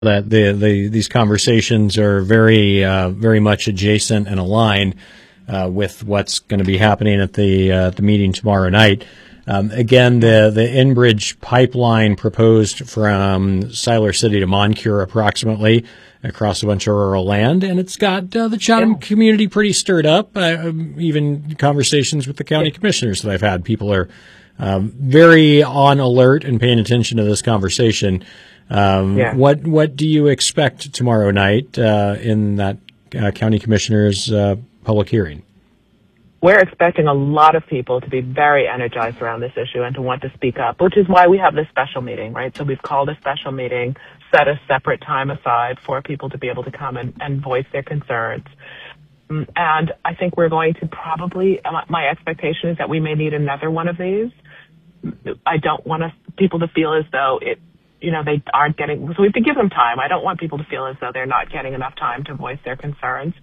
that these conversations are very much adjacent and aligned with what's going to be happening at the meeting tomorrow night. Again, the Enbridge pipeline proposed from Siler City to Moncure approximately across a bunch of rural land, and it's got the Chatham community pretty stirred up. Even conversations with the county commissioners that I've had, people are very on alert and paying attention to this conversation. What do you expect tomorrow night in that county commissioners' public hearing? We're expecting a lot of people to be very energized around this issue and to want to speak up, which is why we have this special meeting, right? So we've called a special meeting, set a separate time aside for people to be able to come and voice their concerns. And I think we're going to my expectation is that we may need another one of these. I don't want people to feel as though they aren't getting, so we have to give them time. I don't want people to feel as though they're not getting enough time to voice their concerns.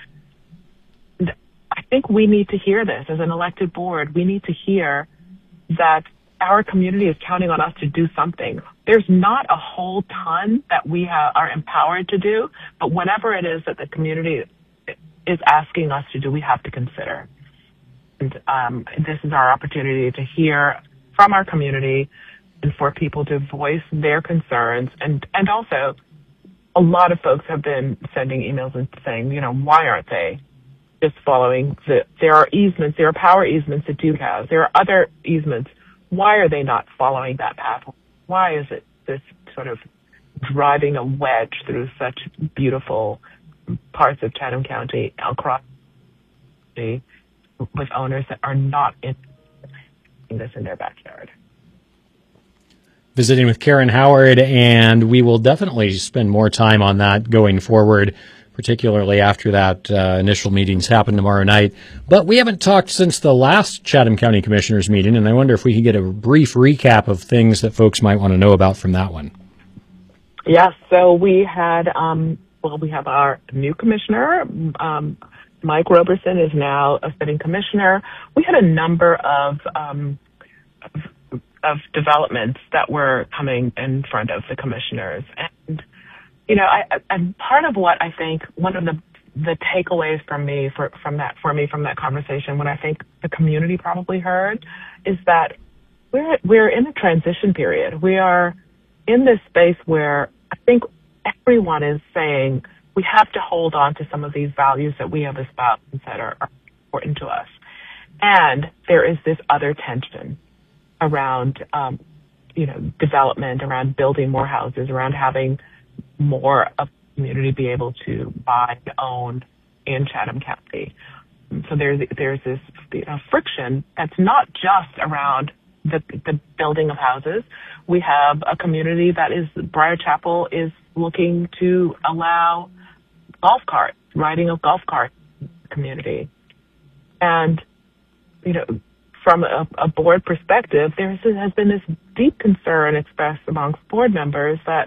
I think we need to hear this as an elected board. We need to hear that our community is counting on us to do something. There's not a whole ton that we are empowered to do, but whatever it is that the community is asking us to do, we have to consider. And this is our opportunity to hear from our community and for people to voice their concerns. And also, a lot of folks have been sending emails and saying, why aren't they just following there are easements, there are power easements that Duke has. There are other easements. Why are they not following that path? Why is it this sort of driving a wedge through such beautiful parts of Chatham County across the with owners that are not in this in their backyard? Visiting with Karen Howard, and we will definitely spend more time on that going forward, particularly after that initial meetings happen tomorrow night. But we haven't talked since the last Chatham County Commissioners meeting, and I wonder if we could get a brief recap of things that folks might want to know about from that one. Yes, so we had, we have our new commissioner. Mike Roberson is now a sitting commissioner. We had a number of developments that were coming in front of the commissioners. And and part of what I think one of the takeaways from that conversation, what I think the community probably heard, is that we're in a transition period. We are in this space where I think everyone is saying we have to hold on to some of these values that we have espoused and said are important to us. And there is this other tension around, development, around building more houses, around having more of the community be able to buy and own in Chatham County. So there's this friction that's not just around the building of houses. We have a community that is, Briar Chapel is looking to allow riding of golf carts in the community. And, from a board perspective, there has been this deep concern expressed amongst board members that,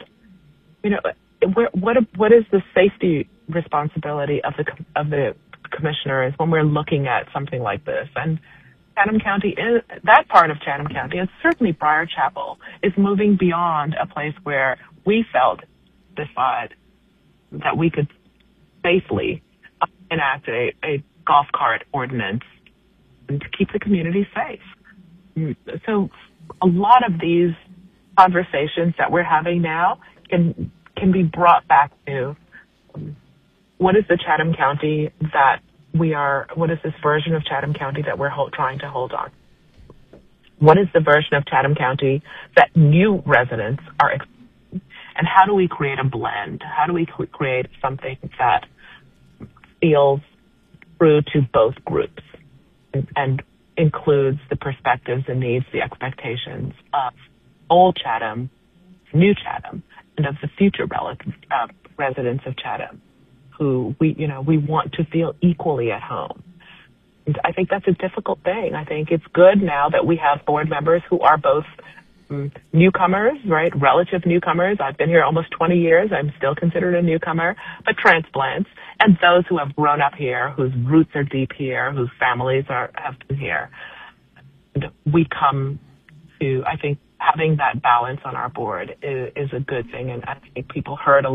what is the safety responsibility of the commissioners when we're looking at something like this? And Chatham County that part of Chatham County, and certainly Briar Chapel, is moving beyond a place where we felt satisfied that we could safely enact a golf cart ordinance and to keep the community safe. So a lot of these conversations that we're having now can be brought back to what is the Chatham County what is this version of Chatham County that we're trying to hold on? What is the version of Chatham County that new residents are expecting? And how do we create a blend? How do we create something that feels true to both groups and includes the perspectives and needs, the expectations of old Chatham, new Chatham, and of the future residents of Chatham, who we want to feel equally at home. And I think that's a difficult thing. I think it's good now that we have board members who are both newcomers, right? Relative newcomers. I've been here almost 20 years. I'm still considered a newcomer, but transplants, and those who have grown up here, whose roots are deep here, whose families have been here. And we come to, I think, having that balance on our board is a good thing. And I think people heard a